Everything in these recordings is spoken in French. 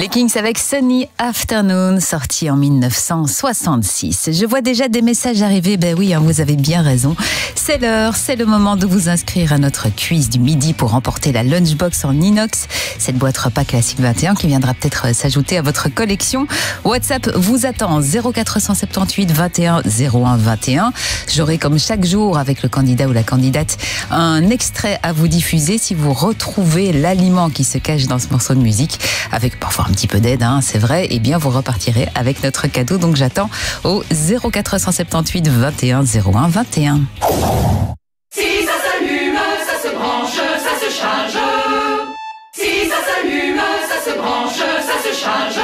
Les Kings avec Sunny Afternoon, sorti en 1966. Je vois déjà des messages arriver. Ben oui, vous avez bien raison. C'est l'heure, c'est le moment de vous inscrire à notre quiz du midi pour remporter la Lunchbox en inox. Cette boîte repas classique 21 qui viendra peut-être s'ajouter à votre collection. WhatsApp vous attend 0478 21 01 21. J'aurai comme chaque jour avec le candidat ou la candidate un extrait à vous diffuser si vous retrouvez l'aliment qui se cache dans ce morceau de musique, avec parfois un petit peu d'aide, c'est vrai, et bien vous repartirez avec notre cadeau. Donc j'attends au 0478 21 01 21. Si ça s'allume, ça se branche, ça se charge. Si ça s'allume, ça se branche, ça se charge.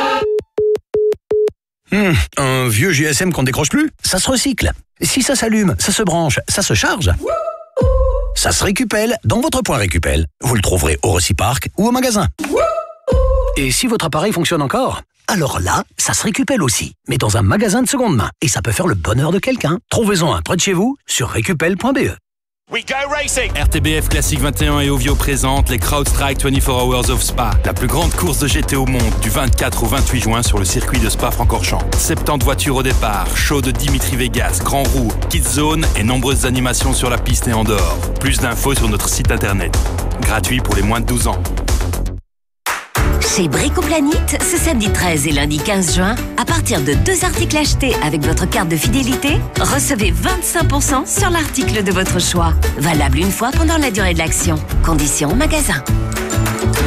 Un vieux GSM qu'on décroche plus, ça se recycle. Si ça s'allume, ça se branche, ça se charge. Ça se récupelle dans votre point Récupel. Vous le trouverez au Reciparc ou au magasin. Et si votre appareil fonctionne encore, alors là, ça se récupelle aussi, mais dans un magasin de seconde main. Et ça peut faire le bonheur de quelqu'un. Trouvez-en un près de chez vous sur récupel.be. We go racing! RTBF Classique 21 et Ovio présentent les CrowdStrike 24 Hours of Spa, la plus grande course de GT au monde, du 24 au 28 juin sur le circuit de Spa-Francorchamps. 70 voitures au départ, show de Dimitri Vegas, grand roue, kids zone et nombreuses animations sur la piste et en dehors. Plus d'infos sur notre site internet. Gratuit pour les moins de 12 ans. Chez Bricoplanite, ce samedi 13 et lundi 15 juin, à partir de 2 articles achetés avec votre carte de fidélité, recevez 25% sur l'article de votre choix. Valable une fois pendant la durée de l'action. Conditions en magasin.